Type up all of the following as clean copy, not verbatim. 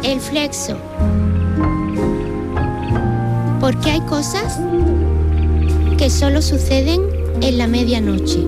El Flexo. Porque hay cosas que solo suceden en la medianoche.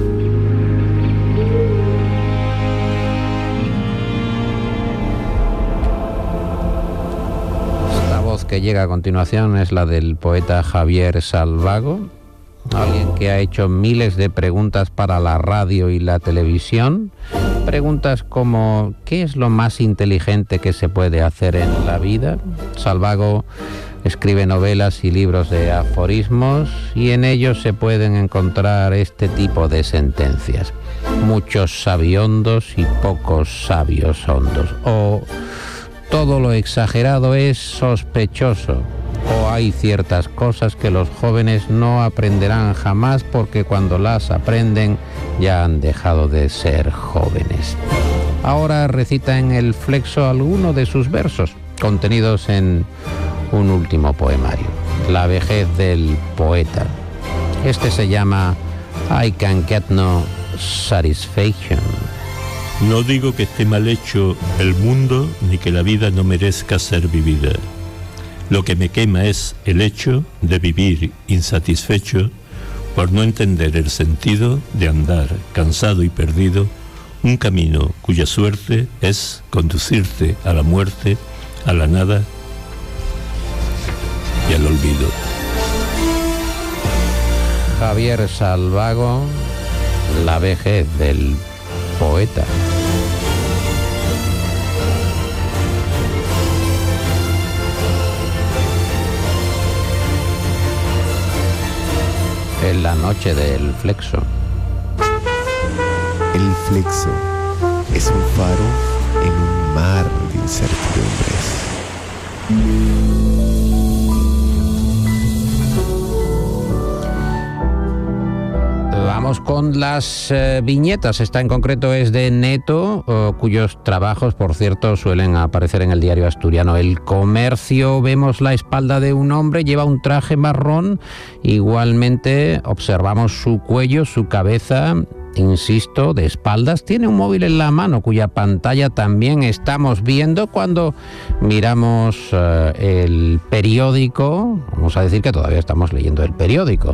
La voz que llega a continuación es la del poeta Javier Salvago, alguien que ha hecho miles de preguntas para la radio y la televisión. Preguntas como ¿qué es lo más inteligente que se puede hacer en la vida? Salvago escribe novelas y libros de aforismos y en ellos se pueden encontrar este tipo de sentencias. Muchos sabiondos y pocos sabios hondos. O todo lo exagerado es sospechoso. O hay ciertas cosas que los jóvenes no aprenderán jamás porque cuando las aprenden ya han dejado de ser jóvenes. Ahora recita en El Flexo alguno de sus versos, contenidos en un último poemario, La vejez del poeta. Este se llama I Can Get No Satisfaction. No digo que esté mal hecho el mundo ni que la vida no merezca ser vivida. Lo que me quema es el hecho de vivir insatisfecho por no entender el sentido de andar cansado y perdido un camino cuya suerte es conducirte a la muerte, a la nada y al olvido. Javier Salvago, La vejez del poeta. En la noche del Flexo. El Flexo es un faro en un mar de incertidumbres. Vamos con las viñetas. Esta en concreto es de Neto, cuyos trabajos, por cierto, suelen aparecer en el diario asturiano El Comercio. Vemos la espalda de un hombre, lleva un traje marrón. Igualmente observamos su cuello, su cabeza, insisto, de espaldas. Tiene un móvil en la mano, cuya pantalla también estamos viendo cuando miramos el periódico. Vamos a decir que todavía estamos leyendo el periódico.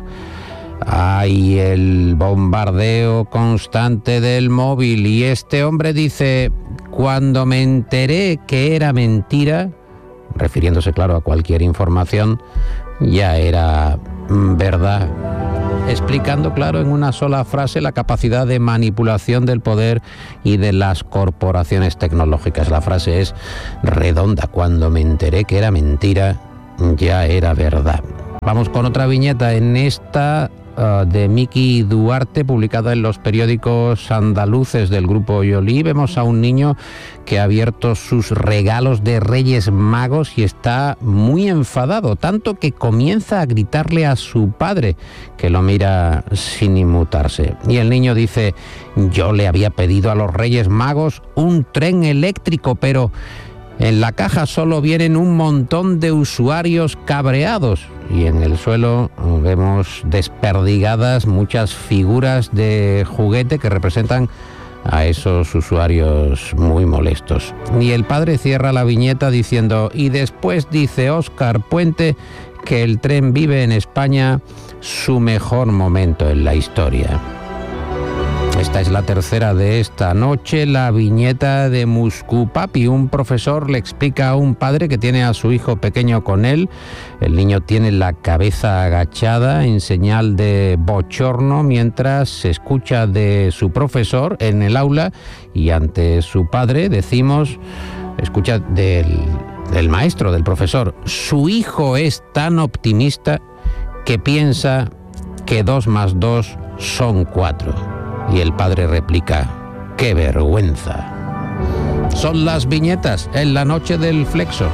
Hay el bombardeo constante del móvil y este hombre dice: cuando me enteré que era mentira, refiriéndose claro a cualquier información, ya era verdad. Explicando claro en una sola frase la capacidad de manipulación del poder y de las corporaciones tecnológicas. La frase es redonda: cuando me enteré que era mentira, ya era verdad. Vamos con otra viñeta, en esta de Miki Duarte, publicada en los periódicos andaluces del grupo Yolí. Vemos a un niño que ha abierto sus regalos de Reyes Magos y está muy enfadado, tanto que comienza a gritarle a su padre, que lo mira sin inmutarse. Y el niño dice: yo le había pedido a los Reyes Magos un tren eléctrico, pero en la caja solo vienen un montón de usuarios cabreados. Y en el suelo vemos desperdigadas muchas figuras de juguete que representan a esos usuarios muy molestos. Y el padre cierra la viñeta diciendo: y después dice Óscar Puente que el tren vive en España su mejor momento en la historia. Esta es la tercera de esta noche, la viñeta de Muscu Papi. Un profesor le explica a un padre que tiene a su hijo pequeño con él. El niño tiene la cabeza agachada en señal de bochorno mientras se escucha de su profesor en el aula, y ante su padre decimos, escucha del maestro, del profesor: su hijo es tan optimista que piensa que 2 más 2 son 4. Y el padre replica: ¡qué vergüenza! Son las viñetas en la noche del Flexo.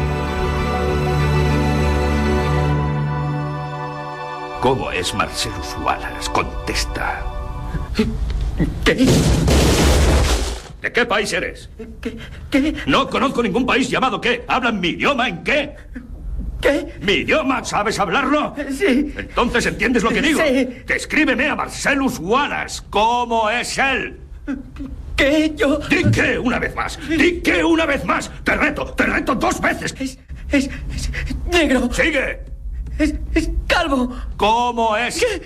¿Cómo es Marcellus Wallace? Contesta. ¿Qué? ¿De qué país eres? ¿Qué? No conozco ningún país llamado ¿qué? ¿Hablan mi idioma en qué? ¿Qué? ¿Mi idioma? ¿Sabes hablarlo? Sí. Entonces entiendes lo que digo. Sí. Descríbeme a Marcellus Wallace. ¿Cómo es él? ¿Qué? Yo... ¡Di que una vez más! ¡Di que una vez más! ¡Te reto 2 veces! Es negro. ¡Sigue! Es calvo. ¿Cómo es? ¿Qué?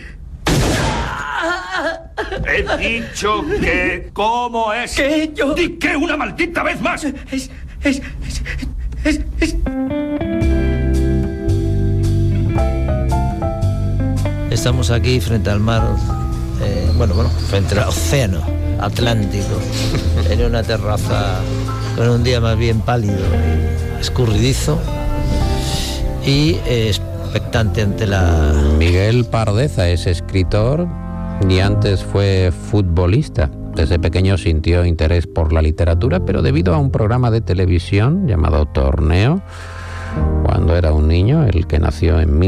He dicho que... ¿Cómo es? ¿Qué? Yo... ¡Di que una maldita vez más! Es... Estamos aquí frente al mar, frente al océano Atlántico, en una terraza con un día más bien pálido y escurridizo y expectante ante la... Miguel Pardeza es escritor y antes fue futbolista. Desde pequeño sintió interés por la literatura, pero debido a un programa de televisión llamado Torneo, cuando era un niño, el que nació en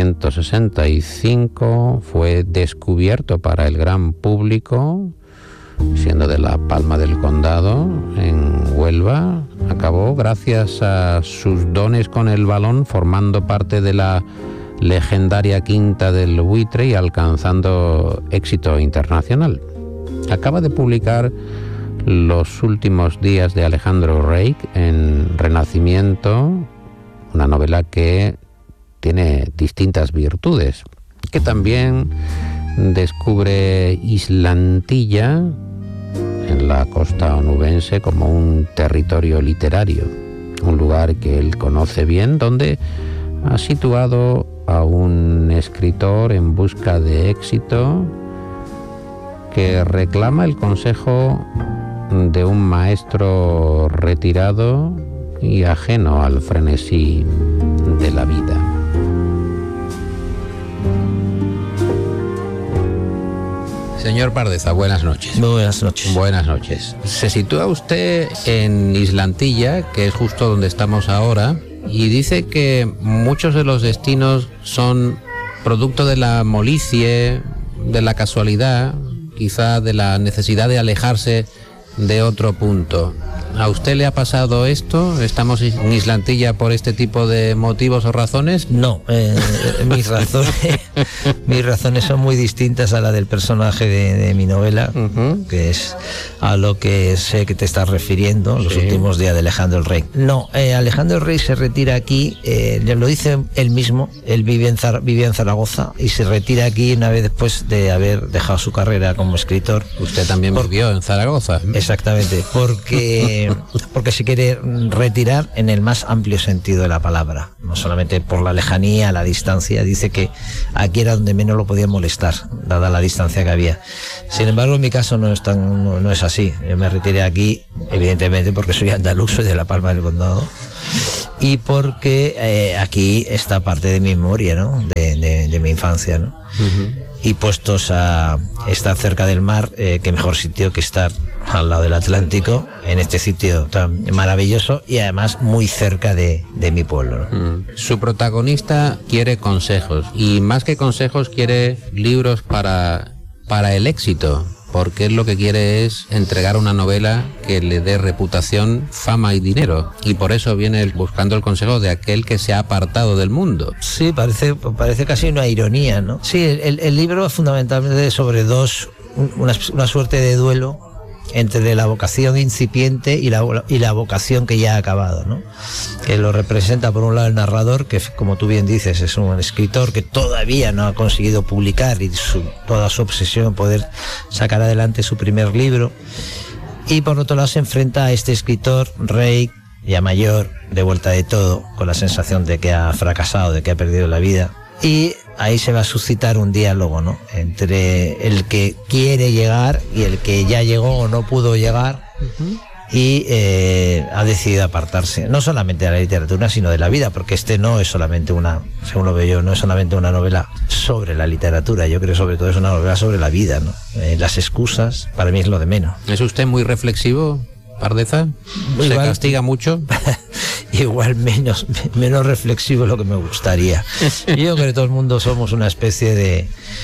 1965, fue descubierto para el gran público, siendo de La Palma del Condado, en Huelva. Acabó, gracias a sus dones con el balón, formando parte de la legendaria Quinta del Buitre y alcanzando éxito internacional. Acaba de publicar Los últimos días de Alejandro Reich en Renacimiento, una novela que tiene distintas virtudes, que también descubre Islantilla en la costa onubense como un territorio literario, un lugar que él conoce bien, donde ha situado a un escritor en busca de éxito que reclama el consejo de un maestro retirado y ajeno al frenesí de la vida. Señor Pardeza, buenas noches. Muy buenas noches. Buenas noches. Se sitúa usted en Islantilla, que es justo donde estamos ahora, y dice que muchos de los destinos son producto de la molicie, de la casualidad, quizá de la necesidad de alejarse de otro punto. ¿A usted le ha pasado esto? ¿Estamos en Islantilla por este tipo de motivos o razones? No, mis razones son muy distintas a la del personaje de mi novela, que es a lo que sé que te estás refiriendo, Los últimos días de Alejandro Reich. No, Alejandro Reich se retira aquí, lo dice él mismo, él vive en Zaragoza y se retira aquí una vez después de haber dejado su carrera como escritor. Usted también vivió en Zaragoza. Exactamente, porque se quiere retirar en el más amplio sentido de la palabra, no solamente por la lejanía, la distancia. Dice que aquí era donde menos lo podía molestar, dada la distancia que había. Sin embargo, en mi caso no es así. Yo me retiré aquí, evidentemente, porque soy andaluz, soy de La Palma del Condado, y porque aquí está parte de mi memoria, ¿no? de mi infancia, ¿no? Y puestos a estar cerca del mar, qué mejor sitio que estar al lado del Atlántico, en este sitio tan maravilloso y además muy cerca de mi pueblo, ¿no? Su protagonista quiere consejos, y más que consejos quiere libros para el éxito, porque él lo que quiere es entregar una novela que le dé reputación, fama y dinero, y por eso viene buscando el consejo de aquel que se ha apartado del mundo. Sí, parece casi una ironía, ¿no? Sí, el libro es fundamentalmente sobre una suerte de duelo entre la vocación incipiente y la vocación que ya ha acabado, ¿no? Que lo representa por un lado el narrador, que como tú bien dices es un escritor que todavía no ha conseguido publicar, y toda su obsesión en poder sacar adelante su primer libro, y por otro lado se enfrenta a este escritor Reich, ya mayor, de vuelta de todo, con la sensación de que ha fracasado, de que ha perdido la vida. Y ahí se va a suscitar un diálogo, ¿no? Entre el que quiere llegar y el que ya llegó o no pudo llegar, y ha decidido apartarse, no solamente de la literatura, sino de la vida, porque no es solamente según lo veo yo, no es solamente una novela sobre la literatura. Yo creo que sobre todo es una novela sobre la vida, ¿no? Las excusas, para mí es lo de menos. ¿Es usted muy reflexivo, Pardeza? ¿Se castiga mucho? Igual menos reflexivo es lo que me gustaría. Yo creo que todo el mundo somos una especie de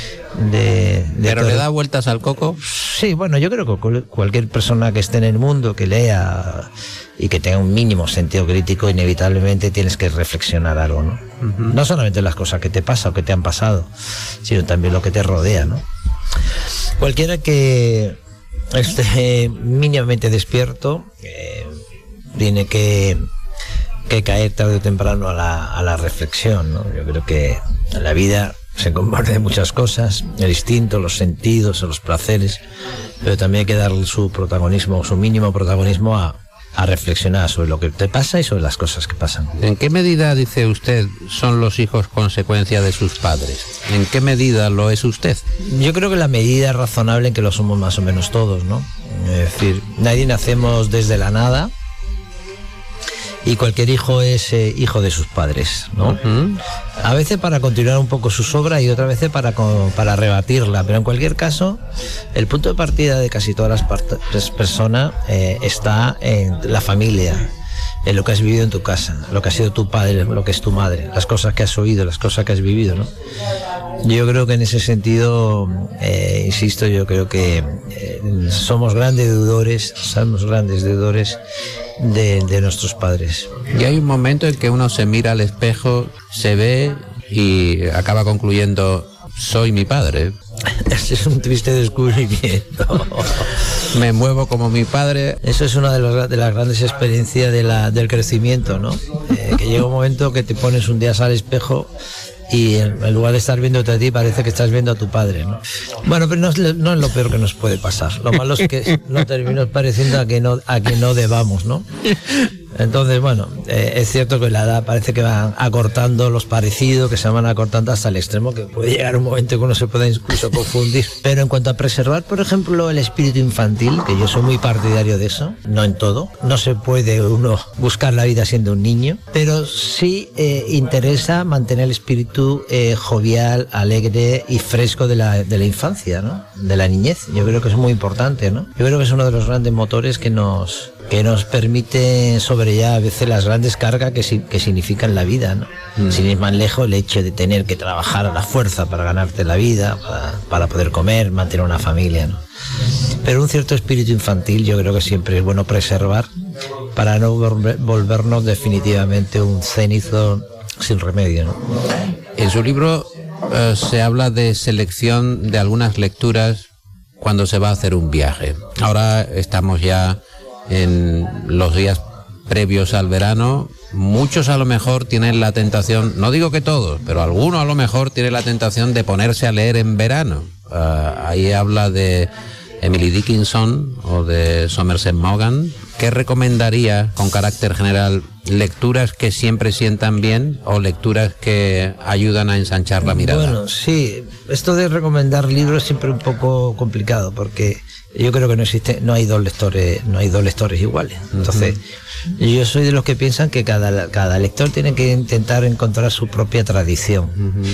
¿Pero le da vueltas al coco? Sí, bueno, yo creo que cualquier persona que esté en el mundo, que lea y que tenga un mínimo sentido crítico, inevitablemente tienes que reflexionar algo, ¿no? No solamente las cosas que te pasan o que te han pasado, sino también lo que te rodea, ¿no? Cualquiera que esté mínimamente despierto, tiene que caer tarde o temprano a la reflexión, ¿no? Yo creo que la vida se compone de muchas cosas, el instinto, los sentidos, los placeres, pero también hay que darle su protagonismo, su mínimo protagonismo a reflexionar sobre lo que te pasa y sobre las cosas que pasan. ¿En qué medida, dice usted, son los hijos consecuencia de sus padres? ¿En qué medida lo es usted? Yo creo que la medida es razonable en que lo somos más o menos todos, ¿no? Es decir, nadie nacemos desde la nada y cualquier hijo es hijo de sus padres, ¿no? Uh-huh. A veces para continuar un poco su obra y otras veces para rebatirla, pero en cualquier caso el punto de partida de casi todas las personas está en la familia, en lo que has vivido en tu casa, lo que ha sido tu padre, lo que es tu madre, las cosas que has oído, las cosas que has vivido, ¿no? Yo creo que en ese sentido, insisto, yo creo que somos grandes deudores de nuestros padres. Y hay un momento en que uno se mira al espejo, se ve y acaba concluyendo: soy mi padre. Ese es un triste descubrimiento. Me muevo como mi padre. Eso es una de las grandes experiencias del crecimiento, ¿no? Que llega un momento que te pones un día al espejo y en lugar de estar viéndote a ti parece que estás viendo a tu padre, ¿no? Bueno, pero no es lo peor que nos puede pasar. Lo malo es que no terminamos pareciendo a que no debamos, ¿no? Entonces, bueno, es cierto que la edad parece que van acortando los parecidos, que se van acortando hasta el extremo, que puede llegar un momento que uno se pueda incluso confundir. Pero en cuanto a preservar, por ejemplo, el espíritu infantil, que yo soy muy partidario de eso, no en todo, no se puede uno buscar la vida siendo un niño, pero sí interesa mantener el espíritu jovial, alegre y fresco de la infancia, ¿no? De la niñez. Yo creo que es muy importante, ¿no? Yo creo que es uno de los grandes motores que nos permite sobrellevar a veces las grandes cargas que significan la vida, ¿no? Sin ir más lejos, el hecho de tener que trabajar a la fuerza para ganarte la vida, para poder comer, mantener una familia, ¿no? Pero un cierto espíritu infantil yo creo que siempre es bueno preservar para no volvernos definitivamente un cenizo sin remedio, ¿no? En su libro se habla de selección de algunas lecturas cuando se va a hacer un viaje. Ahora estamos ya en los días previos al verano. Muchos a lo mejor tienen la tentación, no digo que todos, pero algunos a lo mejor tienen la tentación de ponerse a leer en verano. Ahí habla de Emily Dickinson o de Somerset Maugham. ¿Qué recomendaría con carácter general? ¿Lecturas que siempre sientan bien o lecturas que ayudan a ensanchar la mirada? Bueno, sí, esto de recomendar libros es siempre un poco complicado porque yo creo que no hay dos lectores iguales. Entonces, yo soy de los que piensan que cada lector tiene que intentar encontrar su propia tradición.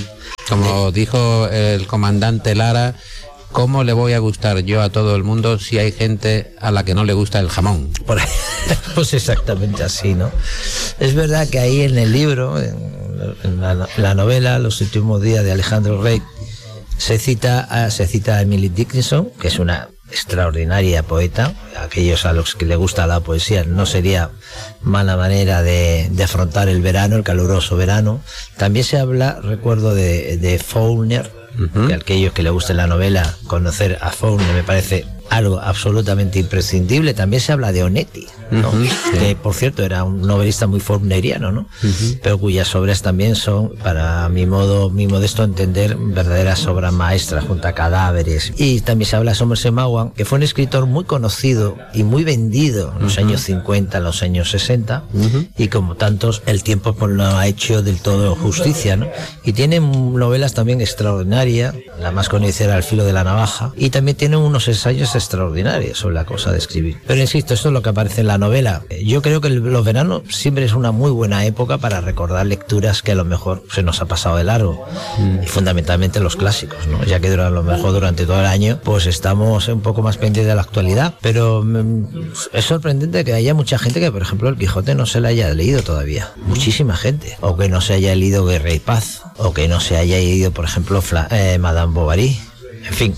Como dijo el comandante Lara, ¿cómo le voy a gustar yo a todo el mundo si hay gente a la que no le gusta el jamón? Pues exactamente así, ¿no? Es verdad que ahí en el libro, en la novela Los últimos días de Alejandro Rey, se cita a Emily Dickinson, que es una extraordinaria poeta. Aquellos a los que le gusta la poesía, no sería mala manera de afrontar el verano, el caluroso verano. También se habla, recuerdo, de Faulkner, que a aquellos que le guste la novela, conocer a Faulkner me parece algo absolutamente imprescindible. También se habla de Onetti, ¿no? Que por cierto era un novelista muy faulkneriano, ¿no? Pero cuyas obras también son, para mi modesto entender, verdaderas obras maestras, junto a Cadáveres. Y también se habla de Somerset Maugham, que fue un escritor muy conocido y muy vendido en los años 50, en los años 60, y como tantos el tiempo pues no ha hecho del todo justicia, ¿no? Y tiene novelas también extraordinarias, la más conocida era Al filo de la navaja, y también tiene unos ensayos extraordinarios sobre la cosa de escribir. Pero insisto, esto es lo que aparece en la novela. Yo creo que los veranos siempre es una muy buena época para recordar lecturas que a lo mejor se nos ha pasado de largo, y fundamentalmente los clásicos, ¿no? Ya que a lo mejor durante todo el año pues estamos un poco más pendientes de la actualidad, pero es sorprendente que haya mucha gente que, por ejemplo, el Quijote no se la haya leído todavía. Muchísima gente. O que no se haya leído Guerra y Paz, o que no se haya leído, por ejemplo, Madame Bovary. En fin,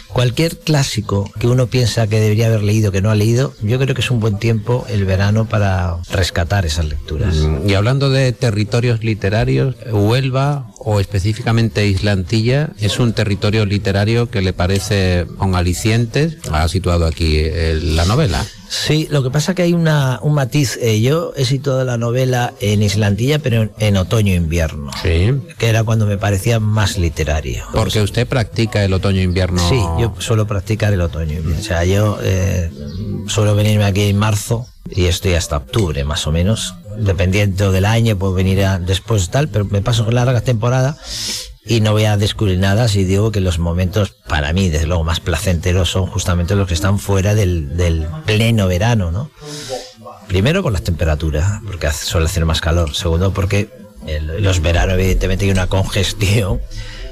Cualquier clásico que uno piensa que debería haber leído, que no ha leído, yo creo que es un buen tiempo el verano para rescatar esas lecturas. Y hablando de territorios literarios, Huelva o específicamente Islantilla es un territorio literario que le parece con alicientes. Ha situado aquí la novela. Sí, lo que pasa que hay un matiz. Yo he situado la novela en Islantilla, pero en otoño-invierno. Sí. Que era cuando me parecía más literario. Porque usted practica el otoño-invierno. Sí, yo suelo practicar el otoño-invierno. O sea, yo suelo venirme aquí en marzo y estoy hasta octubre, más o menos. Dependiendo del año, puedo venir después tal, pero me paso con larga temporada. Y no voy a descubrir nada si digo que los momentos, para mí, desde luego, más placenteros son justamente los que están fuera del pleno verano, ¿no? Primero, por las temperaturas, porque suele hacer más calor. Segundo, porque los veranos, evidentemente, hay una congestión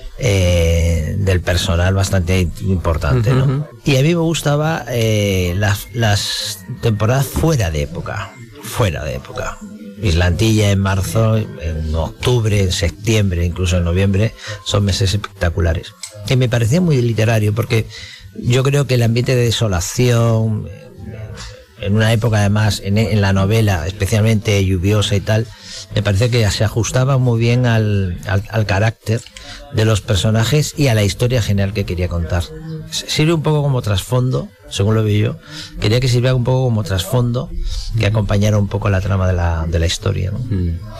del personal bastante importante, ¿no? Y a mí me gustaba las temporadas fuera de época. Islantilla en marzo, en octubre, en septiembre, incluso en noviembre, son meses espectaculares. Y me parecía muy literario porque yo creo que el ambiente de desolación, en una época además, en la novela, especialmente lluviosa y tal, me parece que se ajustaba muy bien al carácter de los personajes y a la historia general que quería contar. Sirve un poco como trasfondo, según lo vi yo. Quería que sirviera un poco como trasfondo, que acompañara un poco la trama de la historia, ¿no?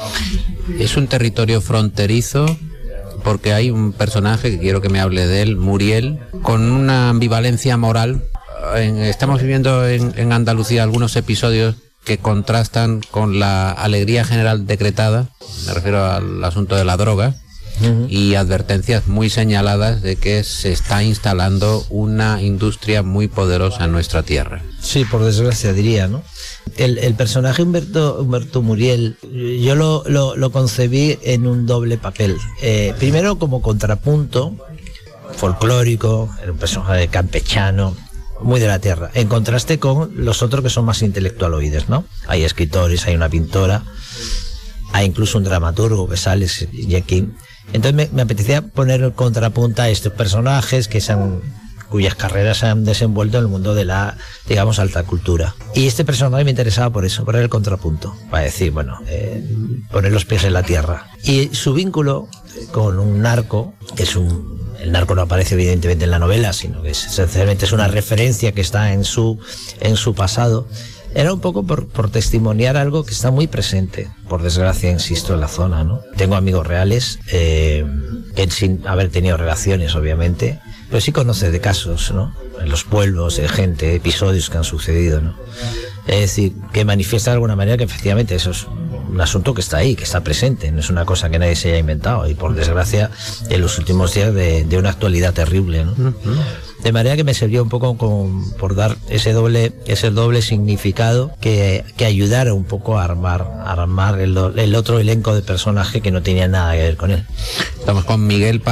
Es un territorio fronterizo porque hay un personaje que quiero que me hable de él, Muriel, con una ambivalencia moral. Estamos viviendo en Andalucía algunos episodios que contrastan con la alegría general decretada, me refiero al asunto de la droga, y advertencias muy señaladas de que se está instalando una industria muy poderosa en nuestra tierra. Sí, por desgracia diría, ¿no? El personaje Humberto Muriel, yo lo concebí en un doble papel. Primero como contrapunto folclórico, era un personaje campechano, muy de la tierra, en contraste con los otros que son más intelectualoides, ¿no? Hay escritores, hay una pintora, hay incluso un dramaturgo que sale, Jekyll. Entonces me apetecía poner el contrapunto a estos personajes cuyas carreras se han desenvuelto en el mundo de la, digamos, alta cultura. Y este personaje me interesaba por eso, poner el contrapunto, para decir, bueno, poner los pies en la tierra. Y su vínculo con un narco, que es el narco no aparece evidentemente en la novela, sino que esencialmente es una referencia que está en su pasado. Era un poco por testimoniar algo que está muy presente, por desgracia, insisto, en la zona, ¿no? Tengo amigos reales, que sin haber tenido relaciones, obviamente, pero sí conoce de casos, ¿no? En los pueblos, de gente, episodios que han sucedido, ¿no? Es decir, que manifiesta de alguna manera que efectivamente eso es un asunto que está ahí, que está presente, no es una cosa que nadie se haya inventado, y por desgracia en los últimos días de una actualidad terrible, ¿no? De manera que me sirvió un poco por dar ese doble significado que ayudara un poco a armar el otro elenco de personaje que no tenía nada que ver con él. Estamos con Miguel